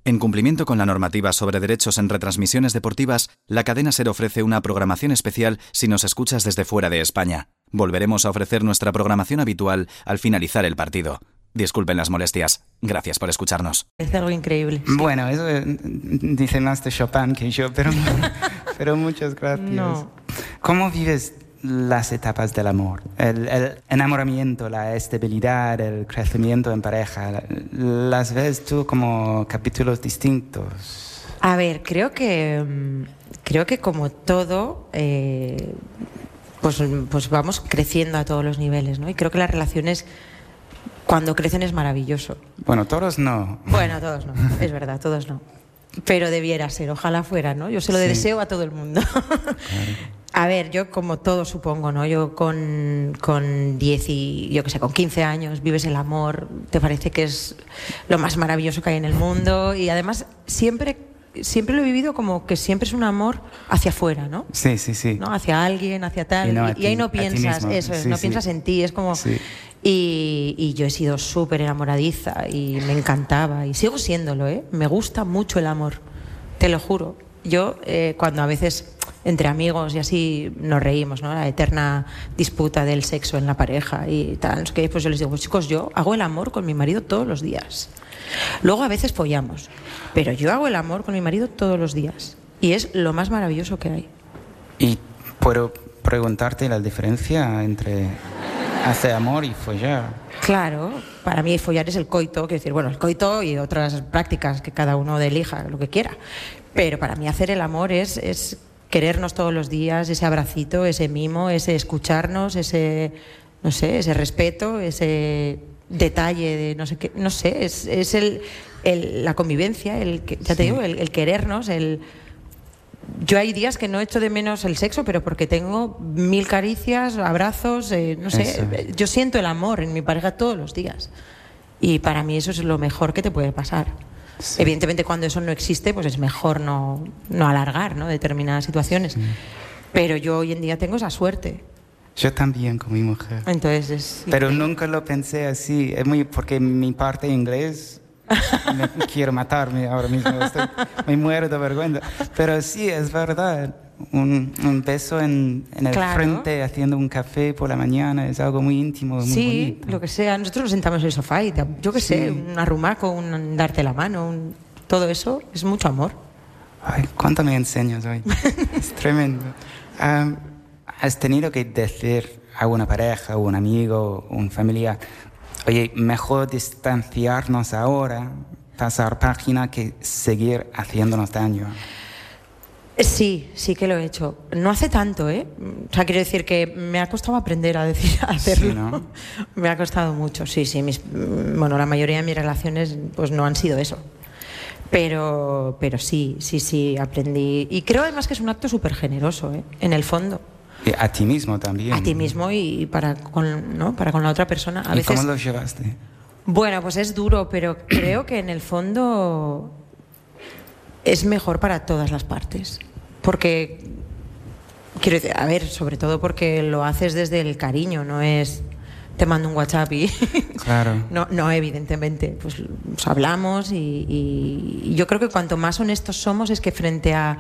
En cumplimiento con la normativa sobre derechos en retransmisiones deportivas, la cadena SER ofrece una programación especial si nos escuchas desde fuera de España. Volveremos a ofrecer nuestra programación habitual al finalizar el partido. Disculpen las molestias. Gracias por escucharnos. Es algo increíble. Sí. Bueno, eso dice más de Chopin que yo, pero muchas gracias. No. ¿Cómo vives las etapas del amor? El enamoramiento, la estabilidad, el crecimiento en pareja. ¿Las ves tú como capítulos distintos? A ver, creo que como todo, pues vamos creciendo a todos los niveles, ¿no? Y creo que las relaciones, cuando crecen, es maravilloso. Bueno, todos no. Bueno, todos no, es verdad, todos no. Pero debiera ser, ojalá fuera, ¿no? Yo se lo deseo a todo el mundo. Claro. A ver, yo como todo supongo, ¿no? Yo con 10 y, yo qué sé, con 15 años vives el amor, te parece que es lo más maravilloso que hay en el mundo y además siempre lo he vivido como que siempre es un amor hacia afuera, ¿no? Sí, sí, sí. ¿No? Hacia alguien, hacia tal, y ahí no piensas, eso es, sí, no sí. piensas en ti, es como... Sí. Y yo he sido súper enamoradiza y me encantaba y sigo siéndolo, ¿eh? Me gusta mucho el amor, te lo juro. Yo cuando a veces entre amigos y así nos reímos, ¿no? La eterna disputa del sexo en la pareja y tal, que pues yo les digo, pues chicos, yo hago el amor con mi marido todos los días. Luego a veces follamos, pero yo hago el amor con mi marido todos los días y es lo más maravilloso que hay. Y puedo preguntarte la diferencia entre hacer amor y follar. Claro, para mí follar es el coito, quiero decir, bueno, el coito y otras prácticas que cada uno elija lo que quiera, pero para mí hacer el amor es querernos todos los días, ese abracito, ese mimo, ese escucharnos, ese, no sé, ese respeto, ese detalle de no sé qué, no sé, es la convivencia, ya te digo, el querernos, Yo hay días que no echo de menos el sexo, pero porque tengo 1000 caricias, abrazos, no sé, eso. Yo siento el amor en mi pareja todos los días y para mí eso es lo mejor que te puede pasar. Sí. Evidentemente cuando eso no existe pues es mejor no alargar, ¿no? Determinadas situaciones, sí. Pero yo hoy en día tengo esa suerte. Yo también con mi mujer. Entonces pero nunca lo pensé así, es muy porque mi parte inglés me quiero matarme ahora mismo, me muero de vergüenza, pero sí, es verdad, un beso en el frente haciendo un café por la mañana es algo muy íntimo, muy bonito. Lo que sea, nosotros nos sentamos en el sofá y yo qué sé, un arrumaco, darte la mano, todo eso es mucho amor. Ay, ¿cuánto me enseñas hoy? Es tremendo. ¿Has tenido que decir a una pareja, un amigo, un familiar, oye, mejor distanciarnos ahora, pasar página, que seguir haciéndonos daño? Sí que lo he hecho. No hace tanto, ¿eh? O sea, quiero decir que me ha costado aprender a hacerlo. Sí, ¿no? Me ha costado mucho, sí. Bueno, la mayoría de mis relaciones pues no han sido eso. Pero sí, aprendí. Y creo además que es un acto súper generoso, ¿eh? En el fondo. Y a ti mismo también. A ti mismo y para con la otra persona. A veces... ¿Cómo lo llevaste? Bueno, pues es duro, pero creo que en el fondo es mejor para todas las partes. Porque, quiero decir, a ver, sobre todo porque lo haces desde el cariño, no es te mando un WhatsApp y... Claro. No, evidentemente, pues hablamos y yo creo que cuanto más honestos somos es que frente a...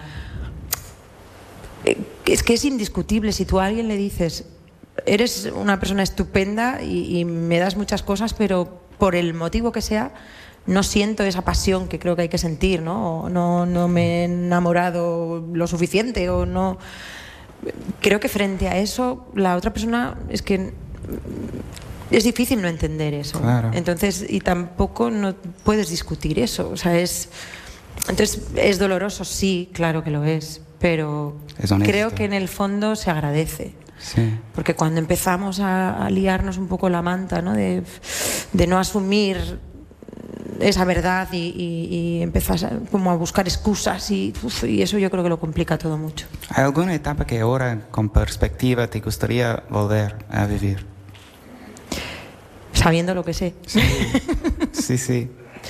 Es que es indiscutible, si tú a alguien le dices eres una persona estupenda y me das muchas cosas, pero por el motivo que sea no siento esa pasión que creo que hay que sentir, ¿no? O no me he enamorado lo suficiente o no... Creo que frente a eso la otra persona es que es difícil no entender eso. Claro. Entonces, y tampoco no puedes discutir eso, o sea, entonces es doloroso, sí, claro que lo es, pero creo que en el fondo se agradece. Sí. Porque cuando empezamos a liarnos un poco la manta, ¿no? de no asumir esa verdad y empezás como a buscar excusas y eso yo creo que lo complica todo mucho. ¿Hay alguna etapa que ahora con perspectiva te gustaría volver a vivir? Sabiendo lo que sé. Sí.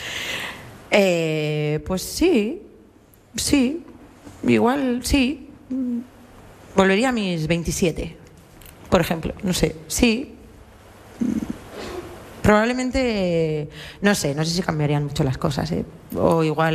Pues sí, igual sí. Volvería a mis 27, por ejemplo, no sé, sí. Probablemente, no sé si cambiarían mucho las cosas, o igual